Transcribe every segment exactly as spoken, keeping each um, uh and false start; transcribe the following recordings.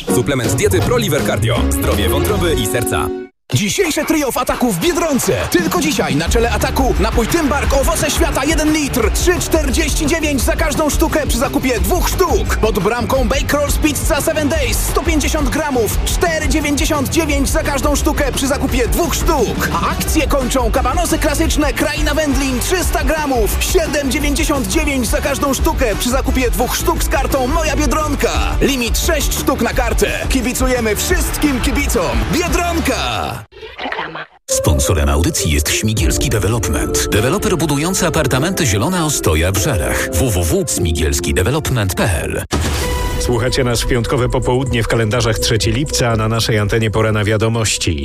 Suplement diety ProLiver Cardio. Zdrowie wątroby i serca. Dzisiejsze trio w Ataku w Biedronce. Tylko dzisiaj na czele Ataku napój Tymbark Owoce Świata jeden litr. trzy czterdzieści dziewięć za każdą sztukę przy zakupie dwóch sztuk. Pod bramką Bake Rolls Pizza seven days sto pięćdziesiąt gramów. cztery dziewięćdziesiąt dziewięć za każdą sztukę przy zakupie dwóch sztuk. A akcje kończą kabanosy klasyczne Kraina Wędlin trzysta gramów. siedem dziewięćdziesiąt dziewięć za każdą sztukę przy zakupie dwóch sztuk z kartą Moja Biedronka. Limit sześć sztuk na kartę. Kibicujemy wszystkim kibicom. Biedronka! Reklama. Sponsorem audycji jest Śmigielski Development. Deweloper budujący apartamenty zielone Ostoja w Żerach. w w w kropka śmigielski development kropka p l. Słuchacie nasz piątkowe popołudnie w kalendarzach trzeciego lipca, a na naszej antenie pora na wiadomości.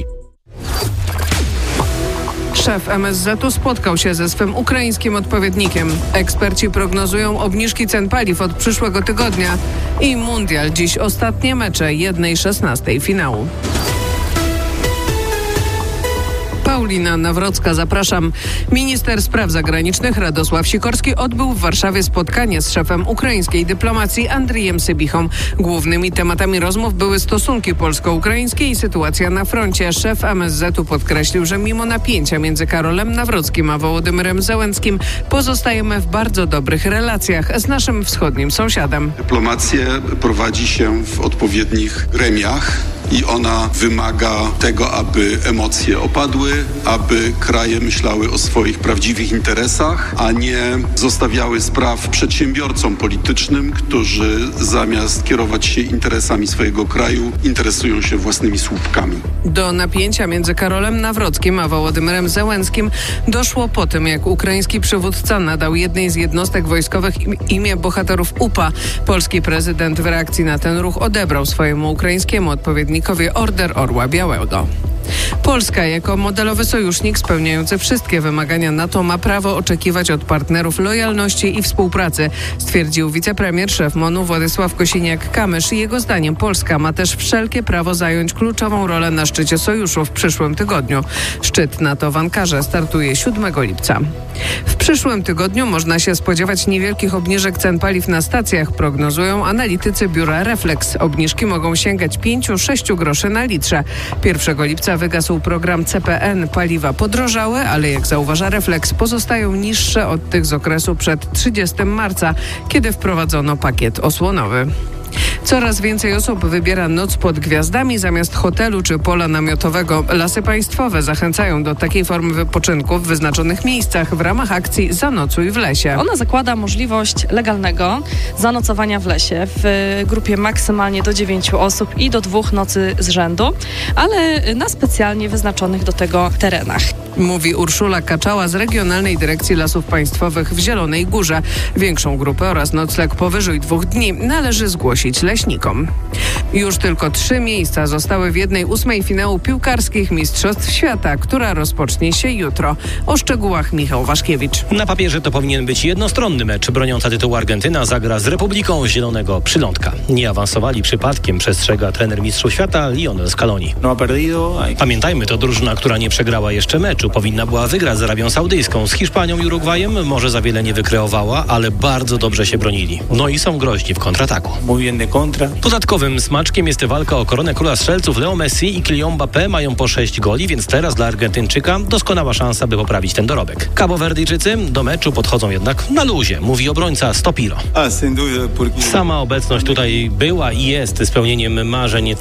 Szef M S Z u spotkał się ze swym ukraińskim odpowiednikiem. Eksperci prognozują obniżki cen paliw od przyszłego tygodnia i mundial. Dziś ostatnie mecze jednej szesnastej finału. Paulina Nawrocka, zapraszam. Minister spraw zagranicznych Radosław Sikorski odbył w Warszawie spotkanie z szefem ukraińskiej dyplomacji Andrijem Sybichą. Głównymi tematami rozmów były stosunki polsko-ukraińskie i sytuacja na froncie. Szef M S Z u podkreślił, że mimo napięcia między Karolem Nawrockim a Wołodymyrem Zełenskim pozostajemy w bardzo dobrych relacjach z naszym wschodnim sąsiadem. Dyplomację prowadzi się w odpowiednich gremiach i ona wymaga tego, aby emocje opadły, aby kraje myślały o swoich prawdziwych interesach, a nie zostawiały spraw przedsiębiorcom politycznym, którzy zamiast kierować się interesami swojego kraju, interesują się własnymi słupkami. Do napięcia między Karolem Nawrockim a Wołodymyrem Zełenskim doszło po tym, jak ukraiński przywódca nadał jednej z jednostek wojskowych imię bohaterów U P A. Polski prezydent w reakcji na ten ruch odebrał swojemu ukraińskiemu odpowiednikowi Order Orła Białego. Polska jako modelowy sojusznik spełniający wszystkie wymagania NATO ma prawo oczekiwać od partnerów lojalności i współpracy, stwierdził wicepremier szef M O N u Władysław Kosiniak-Kamysz. Jego zdaniem Polska ma też wszelkie prawo zająć kluczową rolę na szczycie sojuszu w przyszłym tygodniu. Szczyt NATO w Ankarze startuje siódmego lipca. W przyszłym tygodniu można się spodziewać niewielkich obniżek cen paliw na stacjach, prognozują analitycy biura Reflex. Obniżki mogą sięgać pięć do sześciu groszy na litrze. pierwszego lipca wygasł program C P N. Paliwa podrożały, ale jak zauważa Reflex, pozostają niższe od tych z okresu przed trzydziestego marca, kiedy wprowadzono pakiet osłonowy. Coraz więcej osób wybiera noc pod gwiazdami zamiast hotelu czy pola namiotowego. Lasy Państwowe zachęcają do takiej formy wypoczynku w wyznaczonych miejscach w ramach akcji Zanocuj w lesie. Ona zakłada możliwość legalnego zanocowania w lesie w grupie maksymalnie do dziewięciu osób i do dwóch nocy z rzędu, ale na specjalnie wyznaczonych do tego terenach. Mówi Urszula Kaczała z Regionalnej Dyrekcji Lasów Państwowych w Zielonej Górze. Większą grupę oraz nocleg powyżej dwóch dni należy zgłosić leśnikom. Już tylko trzy miejsca zostały w jednej ósmej finału piłkarskich Mistrzostw Świata, która rozpocznie się jutro. O szczegółach Michał Waszkiewicz. Na papierze to powinien być jednostronny mecz. Broniąca tytułu Argentyna zagra z Republiką Zielonego Przylądka. Nie awansowali przypadkiem, przestrzega trener Mistrzów Świata Lionel Scaloni. Pamiętajmy, to drużyna, która nie przegrała jeszcze meczu. Powinna była wygrać z Arabią Saudyjską. Z Hiszpanią i Urugwajem może za wiele nie wykreowała, ale bardzo dobrze się bronili. No i są groźni w kontrataku. Dodatkowym smaczkiem jest walka o koronę króla strzelców. Leo Messi i Kylian Mbappé mają po sześć goli, więc teraz dla Argentyńczyka doskonała szansa, by poprawić ten dorobek. Kabowerdyjczycy do meczu podchodzą jednak na luzie, mówi obrońca Stopiro. Sama obecność tutaj była i jest spełnieniem marzeń